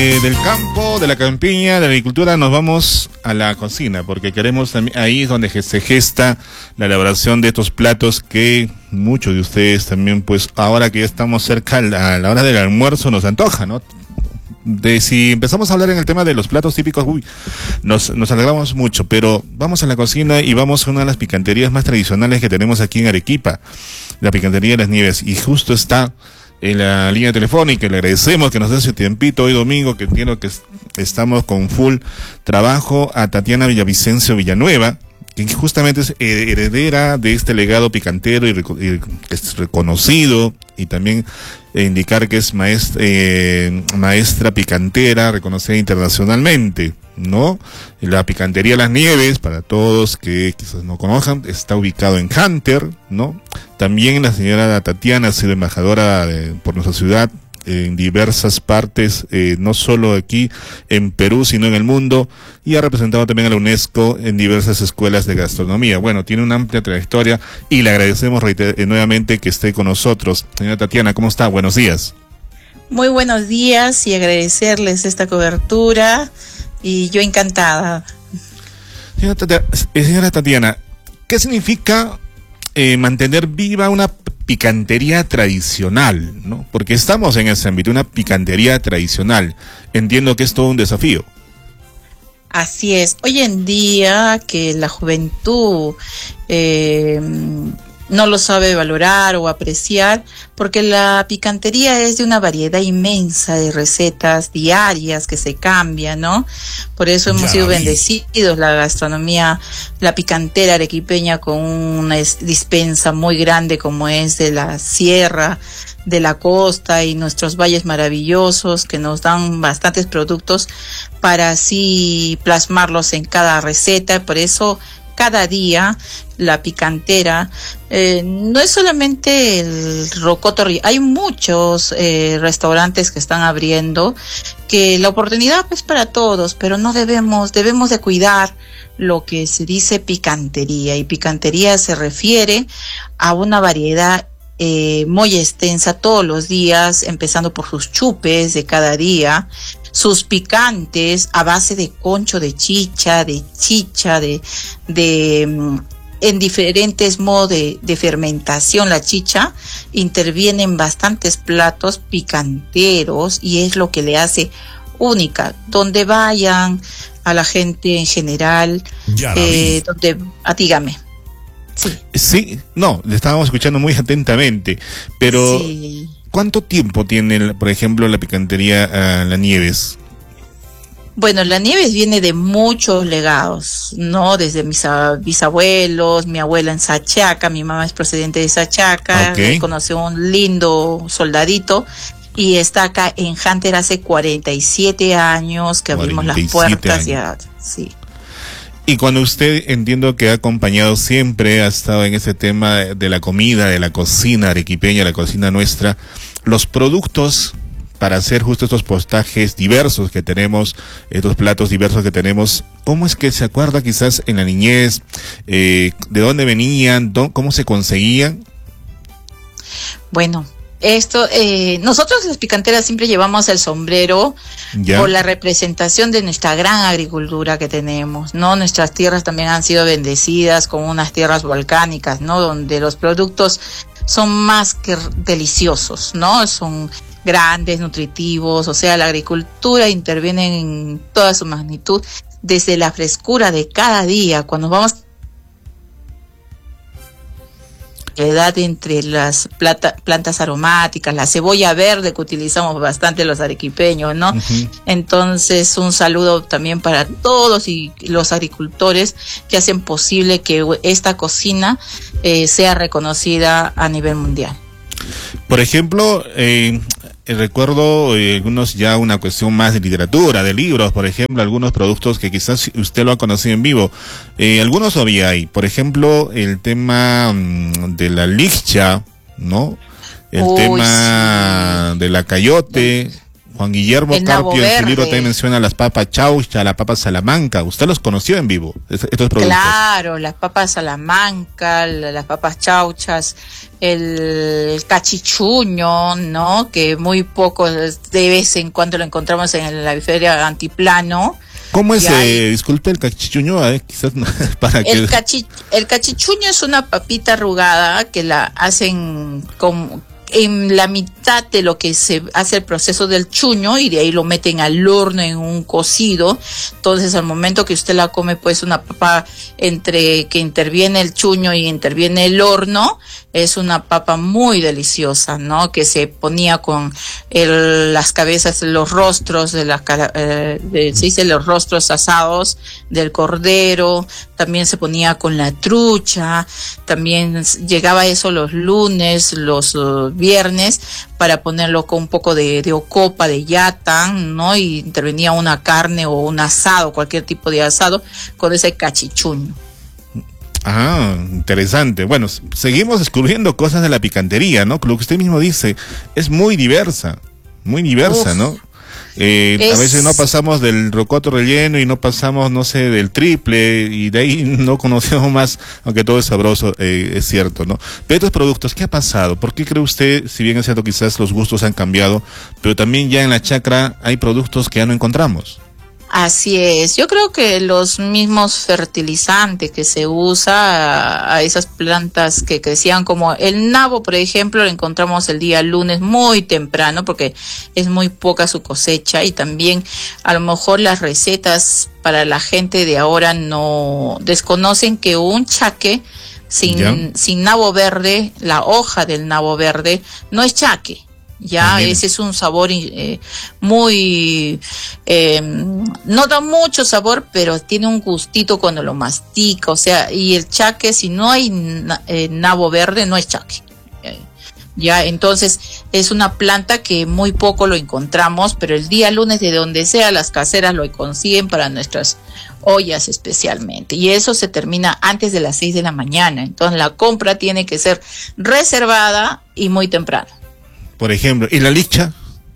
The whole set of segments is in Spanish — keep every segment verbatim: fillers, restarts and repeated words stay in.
Eh, del campo, de la campiña, de la agricultura, nos vamos a la cocina, porque queremos también, ahí es donde se gesta la elaboración de estos platos que muchos de ustedes también, pues ahora que ya estamos cerca a la, a la hora del almuerzo, nos antoja, ¿no? De si empezamos a hablar en el tema de los platos típicos, uy, nos, nos alegramos mucho, pero vamos a la cocina y vamos a una de las picanterías más tradicionales que tenemos aquí en Arequipa, la picantería de las Nieves, y justo está en la línea telefónica. Le agradecemos que nos dé ese tiempito hoy domingo, que entiendo que estamos con full trabajo, a Tatiana Villavicencio Villanueva, que justamente es heredera de este legado picantero y, y es reconocido, y también eh, indicar que es maestra, eh, maestra picantera reconocida internacionalmente, ¿no? La picantería Las Nieves, para todos que quizás no conozcan, está ubicado en Hunter, ¿no? También la señora Tatiana ha sido embajadora de, por nuestra ciudad en diversas partes, eh, no solo aquí en Perú, sino en el mundo, y ha representado también a la UNESCO en diversas escuelas de gastronomía. Bueno, tiene una amplia trayectoria y le agradecemos reiter- nuevamente que esté con nosotros. Señora Tatiana, ¿cómo está? Buenos días. Muy buenos días y agradecerles esta cobertura, y yo encantada. Señora Tatiana, señora Tatiana, ¿qué significa eh, mantener viva una picantería tradicional, ¿no? Porque estamos en ese ámbito, una picantería tradicional. Entiendo que es todo un desafío. Así es. Hoy en día que la juventud eh, no lo sabe valorar o apreciar, porque la picantería es de una variedad inmensa de recetas diarias que se cambian, ¿no? Por eso hemos ya sido vi. bendecidos, la gastronomía, la picantera arequipeña, con una dispensa muy grande como es de la sierra, de la costa y nuestros valles maravillosos, que nos dan bastantes productos para así plasmarlos en cada receta. Por eso cada día la picantera eh, no es solamente el rocoto, hay muchos eh, restaurantes que están abriendo, que la oportunidad es para todos, pero no debemos debemos de cuidar lo que se dice picantería, y picantería se refiere a una variedad Eh, muy extensa todos los días, empezando por sus chupes de cada día, sus picantes a base de concho de chicha, de chicha, de, de en diferentes modos de, de fermentación. La chicha interviene en bastantes platos picanteros y es lo que le hace única. Donde vayan, a la gente en general, eh, donde, ah, dígame. Sí. sí, no, le estábamos escuchando muy atentamente, pero sí. ¿Cuánto tiempo tiene, por ejemplo, la picantería uh, Las Nieves? Bueno, Las Nieves viene de muchos legados, ¿no? Desde mis bisabuelos, mi abuela en Sachaca, mi mamá es procedente de Sachaca, okay. Conoció un lindo soldadito y está acá en Hunter hace cuarenta y siete años que abrimos las puertas. Ya, sí. Y cuando usted, entiendo que ha acompañado siempre, ha estado en ese tema de la comida, de la cocina arequipeña, la cocina nuestra, los productos para hacer justo estos postajes diversos que tenemos, estos platos diversos que tenemos, ¿cómo es que se acuerda quizás en la niñez, eh, de dónde venían, dó, cómo se conseguían? Bueno, Esto, eh, nosotros las picanteras siempre llevamos el sombrero ¿Ya? por la representación de nuestra gran agricultura que tenemos, ¿no? Nuestras tierras también han sido bendecidas con unas tierras volcánicas, ¿no? Donde los productos son más que deliciosos, ¿no? Son grandes, nutritivos, o sea, la agricultura interviene en toda su magnitud, desde la frescura de cada día, cuando vamos edad entre las plata, plantas aromáticas, la cebolla verde que utilizamos bastante los arequipeños, ¿no? Uh-huh. Entonces, un saludo también para todos y los agricultores que hacen posible que esta cocina eh, sea reconocida a nivel mundial. Por ejemplo, eh, recuerdo eh, algunos ya una cuestión más de literatura, de libros, por ejemplo, algunos productos que quizás usted lo ha conocido en vivo, eh, algunos todavía hay, por ejemplo, el tema mmm, de la lichcha, ¿no? El Uy, tema sí. de la cayote. Juan Guillermo El nabo Carpio en su verde. libro también menciona las papas chaucha, la papa salamanca. ¿Usted los conoció en vivo, es- estos productos? Claro, las papas salamanca, la- las papas chauchas, el cachichuño, ¿no? Que muy poco, de vez en cuando lo encontramos en la feria Antiplano. ¿Cómo es, Y hay- eh, disculpe, el cachichuño? Eh, quizás no, para que... El, cachi, el cachichuño es una papita arrugada que la hacen como en la mitad de lo que se hace el proceso del chuño, y de ahí lo meten al horno en un cocido. Entonces al momento que usted la come, pues una papa entre que interviene el chuño y interviene el horno, es una papa muy deliciosa, ¿no? Que se ponía con el, las cabezas, los rostros de las cara- eh, de, se dice los rostros asados del cordero, también se ponía con la trucha, también s- llegaba eso los lunes, los uh, viernes, para ponerlo con un poco de, de ocopa, de yatan, ¿no? Y intervenía una carne o un asado, cualquier tipo de asado, con ese cachichuño. Ah, interesante. Bueno, s- seguimos descubriendo cosas de la picantería, ¿no? Lo que usted mismo dice, es muy diversa, muy diversa, Uf. ¿no? Eh, Es- A veces no pasamos del rocoto relleno y no pasamos, no sé, del triple, y de ahí no conocemos más, aunque todo es sabroso, eh, es cierto, ¿no? Pero estos productos, ¿qué ha pasado? ¿Por qué cree usted, si bien es cierto quizás los gustos han cambiado, pero también ya en la chacra hay productos que ya no encontramos? Así es, yo creo que los mismos fertilizantes que se usa a, a esas plantas que crecían, como el nabo, por ejemplo, lo encontramos el día lunes muy temprano porque es muy poca su cosecha, y también a lo mejor las recetas para la gente de ahora no desconocen que un chaque sin, ¿Ya? sin nabo verde, la hoja del nabo verde, no es chaque. Ya, Ah, mire. ese es un sabor eh, muy, eh, no da mucho sabor, pero tiene un gustito cuando lo mastica, o sea, y el chaque, si no hay na- eh, nabo verde, no es chaque. Eh, ya, entonces es una planta que muy poco lo encontramos, pero el día lunes de donde sea las caseras lo consiguen para nuestras ollas especialmente, y eso se termina antes de las seis de la mañana, entonces la compra tiene que ser reservada y muy temprano. Por ejemplo, ¿y la licha?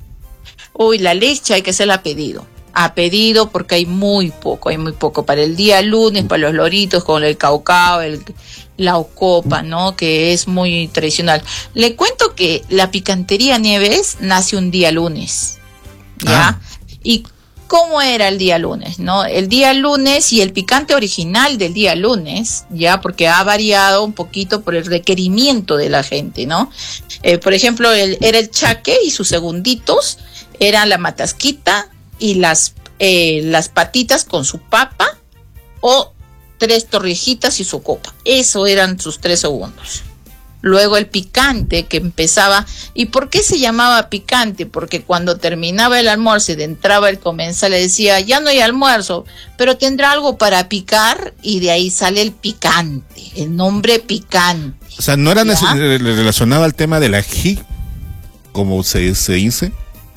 Uy, la leche hay que hacerla a pedido. A pedido, porque hay muy poco, hay muy poco. Para el día lunes, para los loritos, con el caucao, el, la ocopa, ¿no? Que es muy tradicional. Le cuento que la picantería Nieves nace un día lunes, ¿ya? Ah. Y ¿cómo era el día lunes, no? El día lunes y el picante original del día lunes, ya, porque ha variado un poquito por el requerimiento de la gente, ¿no? Eh, por ejemplo, el, era el chaque y sus segunditos, eran la matasquita y las, eh, las patitas con su papa, o tres torrejitas y su copa. Eso eran sus tres segundos. Luego el picante, que empezaba. ¿Y por qué se llamaba picante? Porque cuando terminaba el almuerzo y entraba el comensal, le decía, ya no hay almuerzo, pero tendrá algo para picar, y de ahí sale el picante, el nombre picante. O sea, ¿no era ¿Ya? neces- re- relacionado al tema del ají, como se, se dice?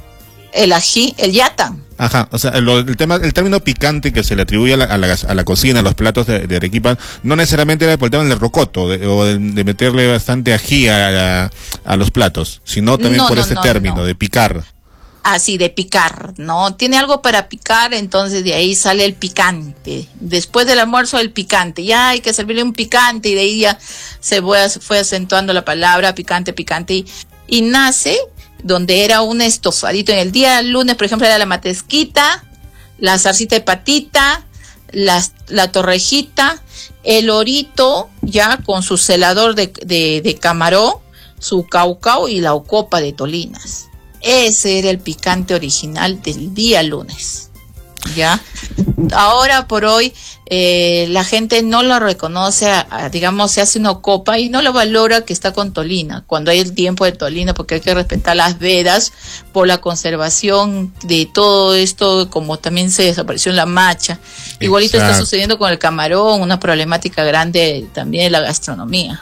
El ají, el yatan. Ajá, o sea, lo- el tema, el término picante que se le atribuye a la, a la, a la cocina, a los platos de, de Arequipa, no necesariamente era por el tema del rocoto, de, o de, de meterle bastante ají a, a, a los platos, sino también No, por no, ese no, término, no. de picar. Así, de picar, ¿no? Tiene algo para picar, entonces de ahí sale el picante. Después del almuerzo, el picante. Ya hay que servirle un picante, y de ahí ya se fue, fue acentuando la palabra picante, picante. Y, y nace donde era un estofadito. En el día lunes, por ejemplo, era la matesquita, la zarcita de patita, las, la torrejita, el orito, ya con su celador de, de, de camarón, su caucao y la ocopa de tolinas. Ese era el picante original del día lunes, ¿ya? Ahora por hoy eh, la gente no lo reconoce, a, a, digamos, se hace una copa y no lo valora que está con tolina, cuando hay el tiempo de tolina, porque hay que respetar las vedas por la conservación de todo esto, como también se desapareció en la macha. Igualito está Exacto. sucediendo con el camarón, una problemática grande también de la gastronomía.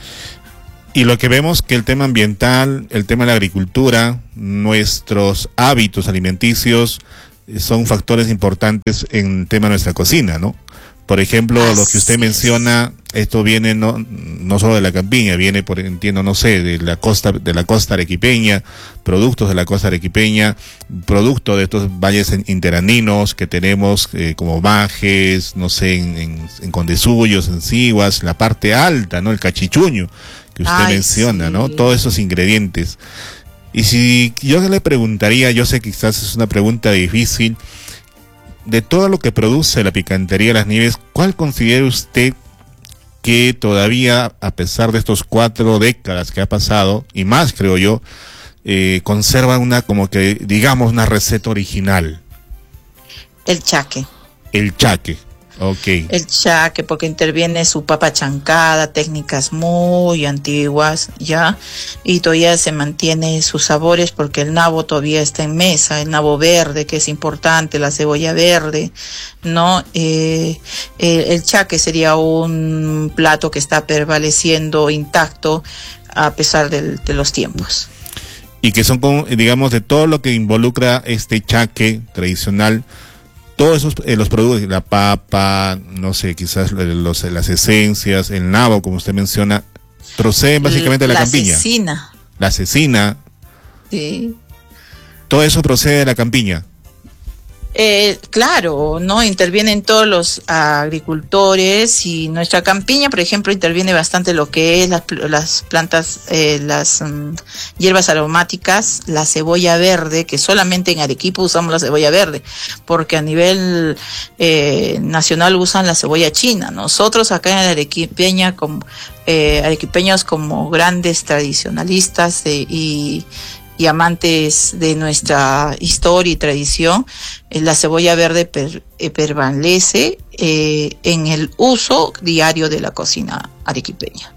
Y lo que vemos que el tema ambiental, el tema de la agricultura, nuestros hábitos alimenticios eh, son factores importantes en el tema de nuestra cocina, ¿no? Por ejemplo, lo que usted Así menciona, esto viene no, no solo de la campiña, viene por, entiendo, no sé, de la costa, de la costa arequipeña, productos de la costa arequipeña, producto de estos valles interandinos que tenemos, eh, como Bajes, no sé, en, en, en Condesuyos, en Siguas, la parte alta, ¿no? El cachichuño, que usted Ay, menciona, sí. ¿no? Todos esos ingredientes. Y si yo le preguntaría, yo sé que quizás es una pregunta difícil, de todo lo que produce la picantería Las Nieves, ¿cuál considera usted que todavía, a pesar de estos cuatro décadas que ha pasado, y más creo yo, eh, conserva una, como que, digamos, una receta original? El chaque. El chaque. Okay. El chaque, porque interviene su papa chancada, técnicas muy antiguas, ¿ya? Y todavía se mantiene sus sabores porque el nabo todavía está en mesa, el nabo verde, que es importante, la cebolla verde, ¿no? Eh, eh, el chaque sería un plato que está prevaleciendo intacto a pesar del, de los tiempos. Y que son, digamos, de todo lo que involucra este chaque tradicional, todos esos, eh, los productos, la papa, no sé, quizás los, las esencias, el nabo, como usted menciona, proceden básicamente de la, la campiña. La cecina. La cecina. Sí. Todo eso procede de la campiña. Eh, claro, ¿no? Intervienen todos los agricultores y nuestra campiña, por ejemplo, interviene bastante lo que es las, las plantas, eh, las um, hierbas aromáticas, la cebolla verde, que solamente en Arequipa usamos la cebolla verde, porque a nivel eh, nacional usan la cebolla china. Nosotros acá en Arequipeña, como, eh, arequipeños como grandes tradicionalistas eh, y y amantes de nuestra historia y tradición, eh, la cebolla verde per, eh, prevalece eh, en el uso diario de la cocina arequipeña.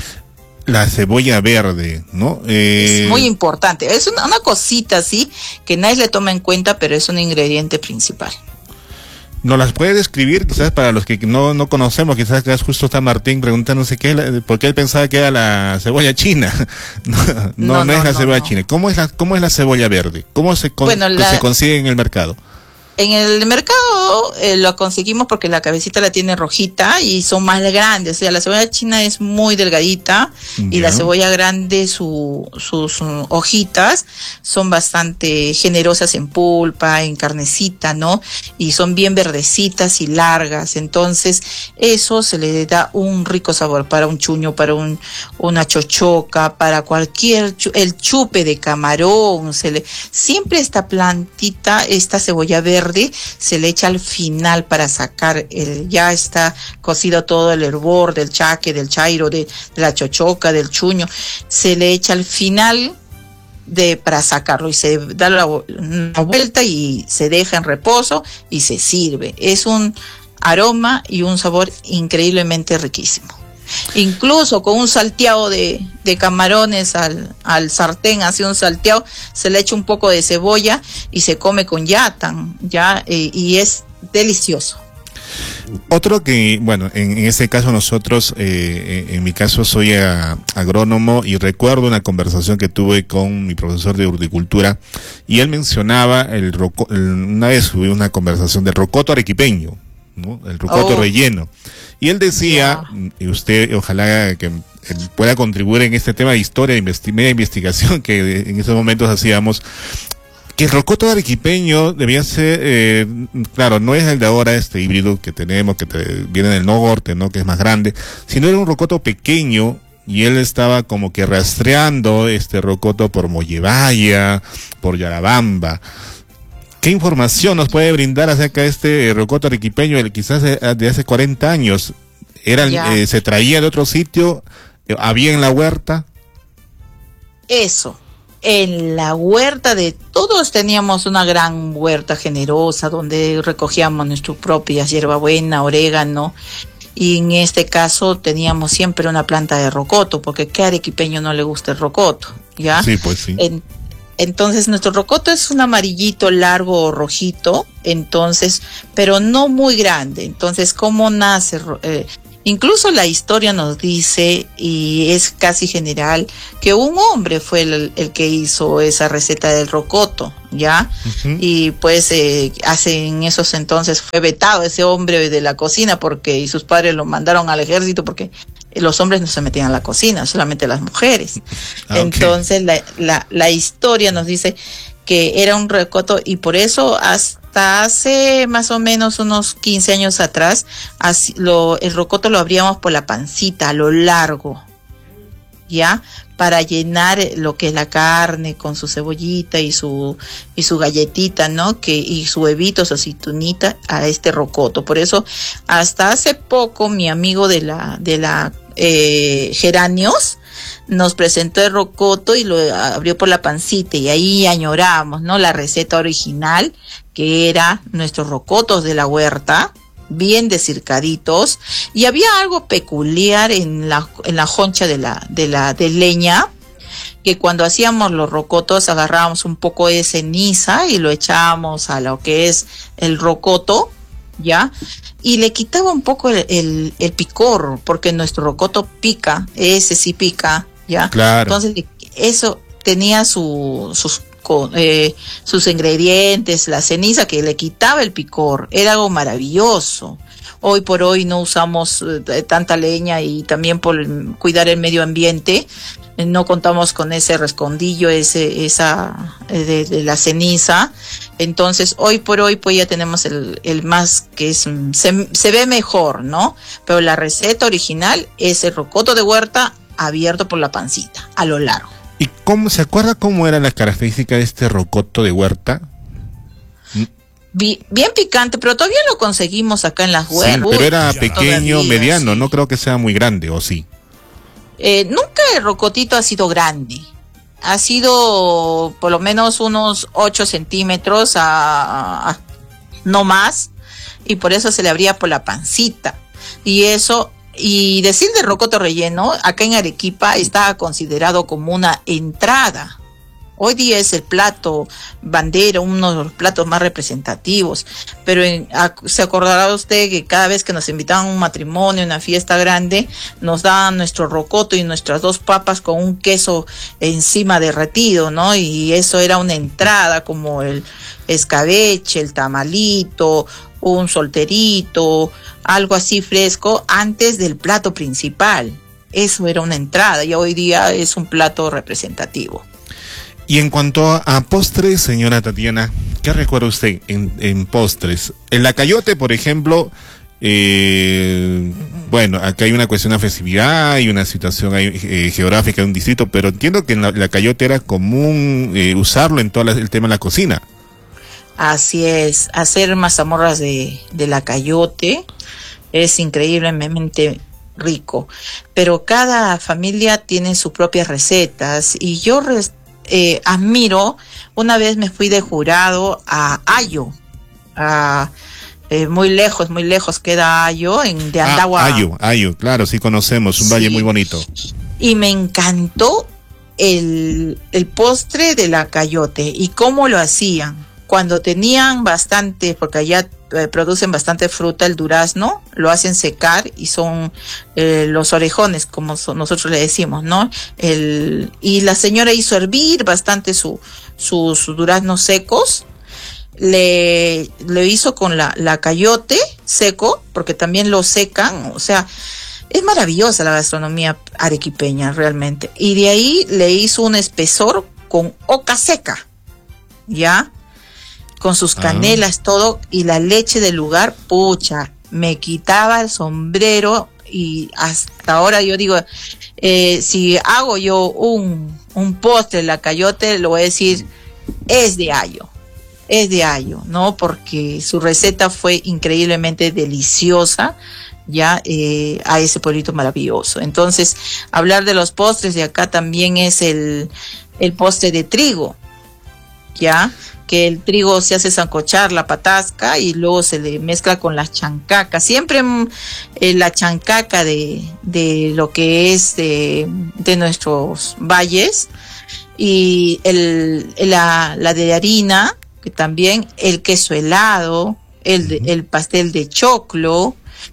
La cebolla verde, ¿no? Eh... Es muy importante, es una, una cosita así que nadie le toma en cuenta, pero es un ingrediente principal. ¿Nos las puede describir? Quizás para los que no, no conocemos, quizás justo está Martín preguntándose qué, por qué él pensaba que era la cebolla china. No, no, no, no, no es la no, cebolla no. china. ¿Cómo es la, cómo es la cebolla verde? ¿Cómo se, con, bueno, la... se consigue en el mercado? En el mercado eh, lo conseguimos porque la cabecita la tiene rojita y son más grandes. O sea, la cebolla china es muy delgadita yeah. y la cebolla grande, su, sus um, hojitas son bastante generosas en pulpa, en carnecita, ¿no? Y son bien verdecitas y largas. Entonces, eso se le da un rico sabor para un chuño, para un una chochoca, para cualquier, chu el chupe de camarón. Se le, siempre esta plantita, esta cebolla verde, se le echa al final para sacar, el, ya está cocido todo el hervor del chaque, del chairo, de, de la chochoca, del chuño, se le echa al final de para sacarlo y se da la, una vuelta y se deja en reposo y se sirve. Es un aroma y un sabor increíblemente riquísimo. Incluso con un salteado de, de camarones al, al sartén, hace un salteado, se le echa un poco de cebolla y se come con yatan, ya, eh, y es delicioso. Otro que, bueno, en, en este caso nosotros, eh, en, en mi caso soy a, agrónomo y recuerdo una conversación que tuve con mi profesor de horticultura y él mencionaba, el, roco, el una vez tuve una conversación del rocoto arequipeño, ¿no? El rocoto oh. relleno. Y él decía, yeah. y usted ojalá que pueda contribuir en este tema de historia, investi media investigación que de, en esos momentos hacíamos, que el rocoto arequipeño debía ser, eh, claro, no es el de ahora, este híbrido que tenemos, que te, viene del norte, ¿no? Que es más grande, sino era un rocoto pequeño, y él estaba como que rastreando este rocoto por Mollevaya, por Yarabamba. ¿Qué información nos puede brindar acerca de este rocoto arequipeño, el, quizás de, de hace cuarenta años? Era, eh, ¿se traía de otro sitio? ¿Había en la huerta? Eso, en la huerta de todos teníamos una gran huerta generosa donde recogíamos nuestras propias hierbabuena, orégano, y en este caso teníamos siempre una planta de rocoto, porque ¿qué arequipeño no le gusta el rocoto? ¿Ya? Sí, pues sí. En, Entonces nuestro rocoto es un amarillito largo o rojito, entonces, pero no muy grande. Entonces, ¿cómo nace? Eh, Incluso la historia nos dice, y es casi general, que un hombre fue el, el que hizo esa receta del rocoto, ¿ya? Uh-huh. Y pues eh, hace en esos entonces fue vetado ese hombre de la cocina porque y sus padres lo mandaron al ejército porque los hombres no se metían a la cocina, solamente las mujeres. Okay. Entonces la, la, la historia nos dice que era un rocoto y por eso hasta hace más o menos unos quince años atrás así, lo, el rocoto lo abríamos por la pancita a lo largo, ¿ya? Para llenar lo que es la carne con su cebollita y su y su galletita, ¿no? Que y su huevito, su aceitunita a este rocoto. Por eso hasta hace poco mi amigo de la de la eh, Geranios nos presentó el rocoto y lo abrió por la pancita y ahí añoramos, ¿no? La receta original que era nuestros rocotos de la huerta, bien descircaditos, y había algo peculiar en la en la joncha de la de la de leña, que cuando hacíamos los rocotos agarrábamos un poco de ceniza y lo echábamos a lo que es el rocoto, ¿ya? Y le quitaba un poco el, el, el picor, porque nuestro rocoto pica, ese sí pica, ¿ya? Claro. Entonces eso tenía su, sus Con, eh, sus ingredientes, la ceniza que le quitaba el picor, era algo maravilloso. Hoy por hoy no usamos eh, tanta leña y también por cuidar el medio ambiente eh, no contamos con ese rescondillo, ese esa eh, de, de la ceniza. Entonces hoy por hoy pues ya tenemos el, el más que es se, se ve mejor, ¿no? Pero la receta original es el rocoto de huerta abierto por la pancita a lo largo. ¿Y cómo se acuerda cómo era la característica de este rocoto de huerta? Bien, bien picante, pero todavía lo conseguimos acá en las huertas. Sí, pero era pequeño, todavía, mediano, sí. No creo que sea muy grande, ¿o sí? Eh, nunca el rocotito ha sido grande. Ha sido por lo menos unos ocho centímetros, a, a, no más, y por eso se le abría por la pancita. Y eso... Y decir de rocoto relleno, acá en Arequipa está considerado como una entrada. Hoy día es el plato bandera, uno de los platos más representativos. Pero en, a, se acordará usted que cada vez que nos invitaban a un matrimonio, una fiesta grande, nos daban nuestro rocoto y nuestras dos papas con un queso encima derretido, ¿no? Y eso era una entrada, como el escabeche, el tamalito, un solterito, algo así fresco antes del plato principal. Eso era una entrada y hoy día es un plato representativo. Y en cuanto a postres, señora Tatiana, ¿qué recuerda usted en, en postres? En la cayote, por ejemplo, eh, bueno, acá hay una cuestión de festividad, hay una situación hay, eh, geográfica de un distrito, pero entiendo que en la, la cayote era común eh, usarlo en todo la, el tema de la cocina. Así es, hacer mazamorras de, de la cayote es increíblemente rico, pero cada familia tiene sus propias recetas y yo res, eh, admiro, una vez me fui de jurado a Ayo, a, eh, muy lejos, muy lejos queda Ayo, en de Andagua. Ah, Ayo, Ayo, claro, sí conocemos, un sí, valle muy bonito. Y me encantó el, el postre de la cayote y cómo lo hacían. Cuando tenían bastante, porque allá eh, producen bastante fruta, el durazno, lo hacen secar y son eh, los orejones, como son, nosotros le decimos, ¿no? El, y la señora hizo hervir bastante su, sus su duraznos secos, le, le hizo con la, la cayote seco, porque también lo secan, o sea, es maravillosa la gastronomía arequipeña realmente. Y de ahí le hizo un espesor con oca seca, ¿ya? Con sus canelas, ah. todo, y la leche del lugar, pucha, me quitaba el sombrero y hasta ahora yo digo, eh, si hago yo un, un postre de la cayote, lo voy a decir, es de Ayo, es de Ayo, ¿no? Porque su receta fue increíblemente deliciosa, ya, eh, a ese pueblito maravilloso. Entonces, hablar de los postres de acá también es el, el postre de trigo, ya, que el trigo se hace sancochar, la patasca, y luego se le mezcla con las chancacas. Siempre eh, la chancaca de, de lo que es de, de nuestros valles, y el, la, la de harina, que también el queso helado, el, de, el pastel de choclo,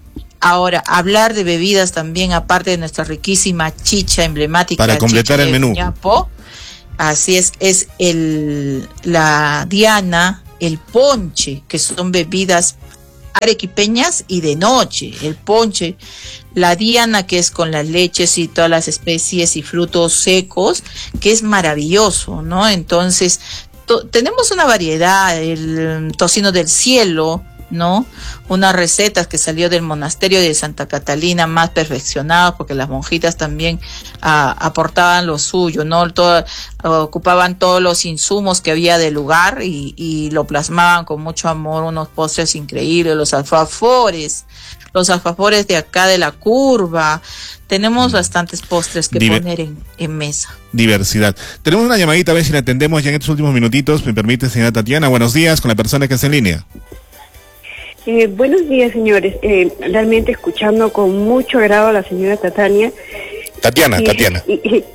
Ahora, hablar de bebidas también, aparte de nuestra riquísima chicha emblemática. Para completar el menú. Ñapo, así es, es el la diana, el ponche, que son bebidas arequipeñas y de noche. El ponche, la diana, que es con las leches y todas las especies y frutos secos, que es maravilloso, ¿no? Entonces, to- tenemos una variedad, el tocino del cielo, ¿no? Unas recetas que salió del monasterio de Santa Catalina, más perfeccionadas, porque las monjitas también ah, aportaban lo suyo, ¿no? Todo, ocupaban todos los insumos que había del lugar y, y lo plasmaban con mucho amor, unos postres increíbles, los alfafores, los alfafores de acá de la curva. Tenemos bastantes postres que Diver- poner en, en mesa. Diversidad. Tenemos una llamadita, a ver si la atendemos ya en estos últimos minutitos. Me permite, señora Tatiana. Buenos días, con la persona que está en línea. Eh, buenos días, señores. Eh, realmente escuchando con mucho agrado a la señora Tatiana. Tatiana, y, Tatiana. Y, y,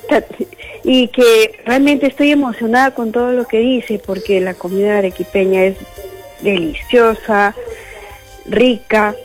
y que realmente estoy emocionada con todo lo que dice, porque la comida arequipeña es deliciosa, rica,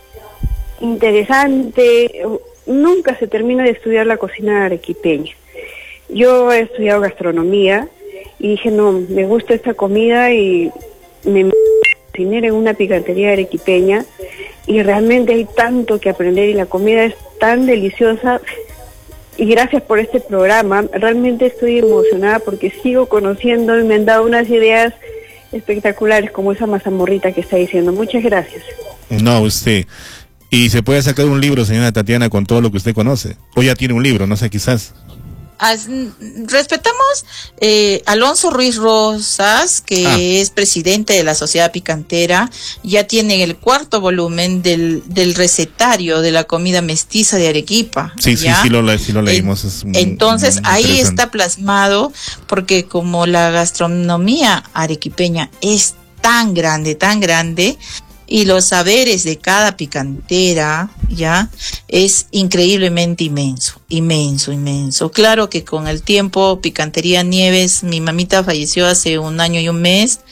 interesante. Nunca se termina de estudiar la cocina arequipeña. Yo he estudiado gastronomía y dije, no, me gusta esta comida y me cocinar en una picantería arequipeña, y realmente hay tanto que aprender y la comida es tan deliciosa. Y gracias por este programa, realmente estoy emocionada porque sigo conociendo y me han dado unas ideas espectaculares como esa mazamorrita que está diciendo. Muchas gracias. No, usted. Y se puede sacar un libro, señora Tatiana, con todo lo que usted conoce. O ya tiene un libro, no sé, quizás. As, respetamos eh, Alonso Ruiz Rosas, que ah. es presidente de la Sociedad Picantera, ya tiene el cuarto volumen del, del recetario de la comida mestiza de Arequipa. Sí, ¿ya? sí, sí lo, sí lo leímos. Es muy, Entonces muy ahí está plasmado, porque como la gastronomía arequipeña es tan grande, tan grande, y los saberes de cada picantera, ya, es increíblemente inmenso, inmenso, inmenso. Claro que con el tiempo, Picantería Nieves, mi mamita falleció hace un año y un mes,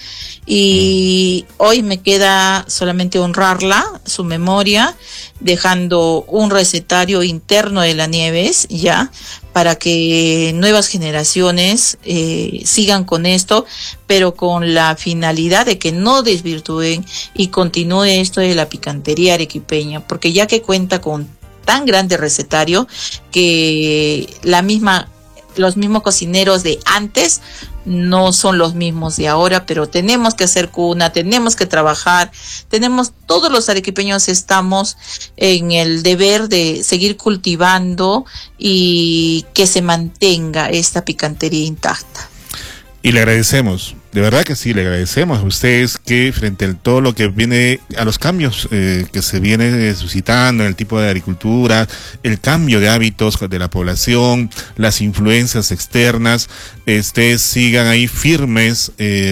y mm. hoy me queda solamente honrarla, su memoria, dejando un recetario interno de la Nieves, ya, para que nuevas generaciones eh, sigan con esto, pero con la finalidad de que no desvirtúen y continúe esto de la picantería arequipeña, porque ya que cuenta con tan grande recetario que la misma, los mismos cocineros de antes no son los mismos de ahora, pero tenemos que hacer cuna, tenemos que trabajar, tenemos, todos los arequipeños estamos en el deber de seguir cultivando y que se mantenga esta picantería intacta. Y le agradecemos, de verdad que sí, le agradecemos a ustedes que frente a todo lo que viene, a los cambios eh, que se viene suscitando en el tipo de agricultura, el cambio de hábitos de la población, las influencias externas, ustedes sigan ahí firmes, eh,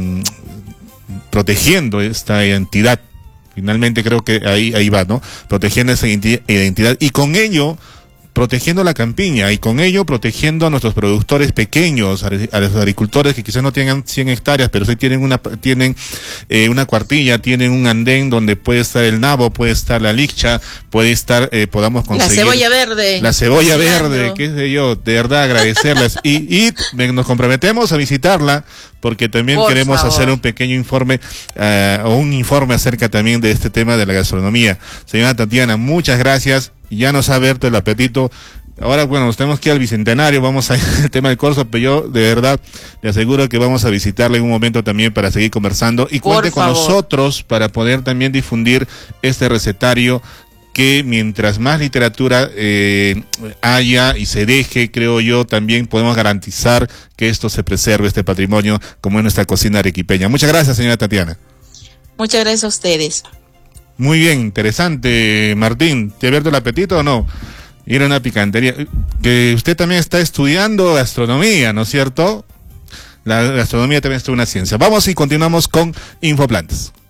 protegiendo esta identidad. Finalmente creo que ahí, ahí va, ¿no? Protegiendo esa identidad y con ello protegiendo la campiña y con ello protegiendo a nuestros productores pequeños, a los agricultores que quizás no tengan cien hectáreas, pero sí tienen una tienen eh, una cuartilla, tienen un andén donde puede estar el nabo, puede estar la licha, puede estar, eh, podamos conseguir... La cebolla verde. La cebolla verde, qué sé yo, de verdad agradecerles. y, y nos comprometemos a visitarla, porque también Por queremos favor. hacer un pequeño informe, uh, o un informe acerca también de este tema de la gastronomía. Señora Tatiana, muchas gracias. Ya nos ha abierto el apetito. Ahora, bueno, nos tenemos que ir al Bicentenario, vamos a ir al tema del corso, pero yo de verdad le aseguro que vamos a visitarle en un momento también para seguir conversando y cuente con nosotros para poder también difundir este recetario que mientras más literatura eh, haya y se deje, creo yo, también podemos garantizar que esto se preserve, este patrimonio, como en nuestra cocina arequipeña. Muchas gracias, señora Tatiana. Muchas gracias a ustedes. Muy bien, interesante, Martín. ¿Te ha abierto el apetito o no? Ir a una picantería. Que usted también está estudiando gastronomía, ¿no es cierto? La gastronomía también es una ciencia. Vamos y continuamos con Infoplantas.